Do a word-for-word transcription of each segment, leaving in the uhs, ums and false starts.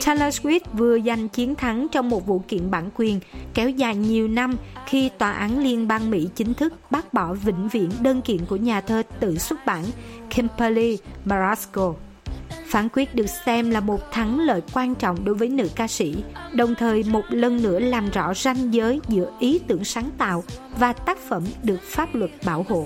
Taylor Swift vừa giành chiến thắng trong một vụ kiện bản quyền kéo dài nhiều năm khi Tòa án Liên bang Mỹ chính thức bác bỏ vĩnh viễn đơn kiện của nhà thơ tự xuất bản Kimberly Marasco. Phán quyết được xem là một thắng lợi quan trọng đối với nữ ca sĩ, đồng thời một lần nữa làm rõ ranh giới giữa ý tưởng sáng tạo và tác phẩm được pháp luật bảo hộ.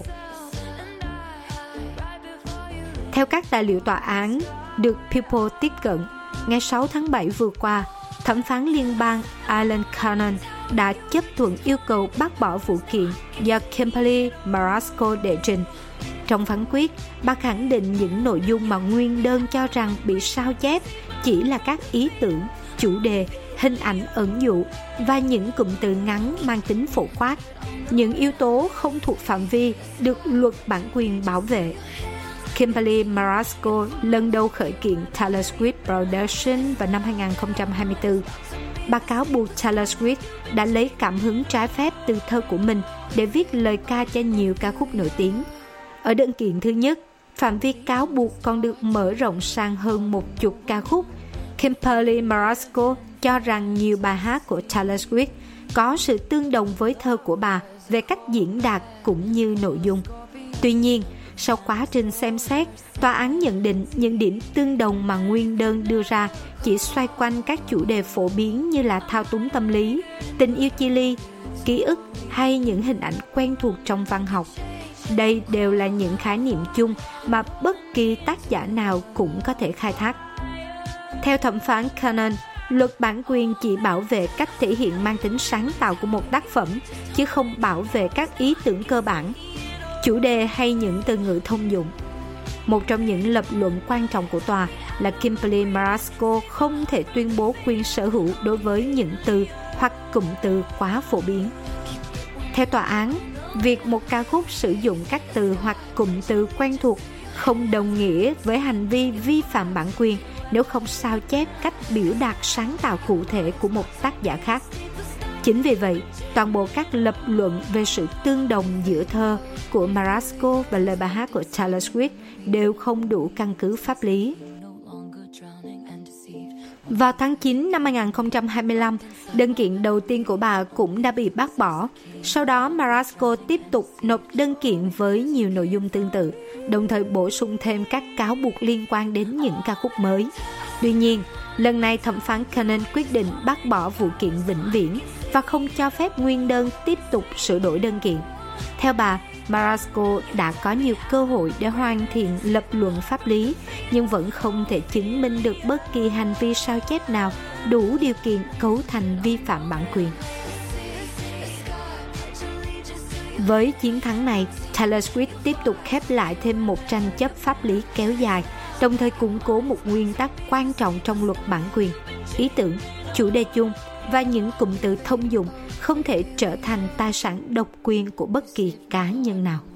Theo các tài liệu tòa án được People tiếp cận, ngày sáu tháng bảy vừa qua, thẩm phán liên bang Alan Cannon đã chấp thuận yêu cầu bác bỏ vụ kiện do Kimberly Marasco đệ trình. Trong phán quyết, bà khẳng định những nội dung mà nguyên đơn cho rằng bị sao chép chỉ là các ý tưởng, chủ đề, hình ảnh ẩn dụ và những cụm từ ngắn mang tính phổ quát. Những yếu tố không thuộc phạm vi được luật bản quyền bảo vệ. Kimberly Marasco lần đầu khởi kiện Taylor Swift Productions vào năm hai không hai tư. Bà cáo buộc Taylor Swift đã lấy cảm hứng trái phép từ thơ của mình để viết lời ca cho nhiều ca khúc nổi tiếng. Ở đơn kiện thứ nhất, phạm vi cáo buộc còn được mở rộng sang hơn một chục ca khúc. Kimberly Marasco cho rằng nhiều bài hát của Taylor Swift có sự tương đồng với thơ của bà về cách diễn đạt cũng như nội dung. Tuy nhiên, sau quá trình xem xét, tòa án nhận định những điểm tương đồng mà nguyên đơn đưa ra chỉ xoay quanh các chủ đề phổ biến như là thao túng tâm lý, tình yêu chia ly, ký ức hay những hình ảnh quen thuộc trong văn học. Đây đều là những khái niệm chung mà bất kỳ tác giả nào cũng có thể khai thác. Theo thẩm phán Cannon, luật bản quyền chỉ bảo vệ cách thể hiện mang tính sáng tạo của một tác phẩm, chứ không bảo vệ các ý tưởng cơ bản, chủ đề hay những từ ngữ thông dụng. Một trong những lập luận quan trọng của tòa là Kimberly Marasco không thể tuyên bố quyền sở hữu đối với những từ hoặc cụm từ quá phổ biến. Theo tòa án, việc một ca khúc sử dụng các từ hoặc cụm từ quen thuộc không đồng nghĩa với hành vi vi phạm bản quyền nếu không sao chép cách biểu đạt sáng tạo cụ thể của một tác giả khác. Chính vì vậy, toàn bộ các lập luận về sự tương đồng giữa thơ của Marasco và lời bài hát của Taylor Swift đều không đủ căn cứ pháp lý. Vào tháng chín năm hai không hai lăm, đơn kiện đầu tiên của bà cũng đã bị bác bỏ. Sau đó, Marasco tiếp tục nộp đơn kiện với nhiều nội dung tương tự, đồng thời bổ sung thêm các cáo buộc liên quan đến những ca khúc mới. Tuy nhiên, lần này thẩm phán Cannon quyết định bác bỏ vụ kiện vĩnh viễn và không cho phép nguyên đơn tiếp tục sửa đổi đơn kiện. Theo bà, Marasco đã có nhiều cơ hội để hoàn thiện lập luận pháp lý, nhưng vẫn không thể chứng minh được bất kỳ hành vi sao chép nào đủ điều kiện cấu thành vi phạm bản quyền. Với chiến thắng này, Taylor Swift tiếp tục khép lại thêm một tranh chấp pháp lý kéo dài, đồng thời củng cố một nguyên tắc quan trọng trong luật bản quyền: ý tưởng, chủ đề chung và những cụm từ thông dụng không thể trở thành tài sản độc quyền của bất kỳ cá nhân nào.